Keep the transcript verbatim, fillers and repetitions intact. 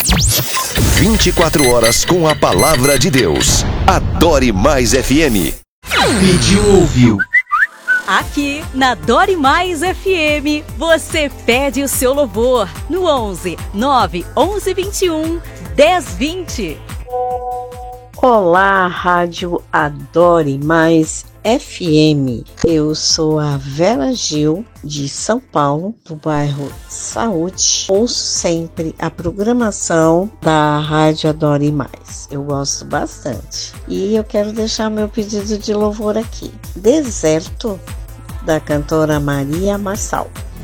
vinte e quatro horas com a palavra de Deus. Adore Mais F M. Pediu, ouviu. Aqui na Adore Mais F M, você pede o seu louvor no onze nove onze vinte e um dez vinte. Olá, Rádio Adore Mais F M. Eu sou a Vera Gil, de São Paulo, do bairro Saúde. Ouço sempre a programação da Rádio Adore Mais. Eu gosto bastante. E eu quero deixar meu pedido de louvor aqui. Deserto, da cantora Maria Marçal.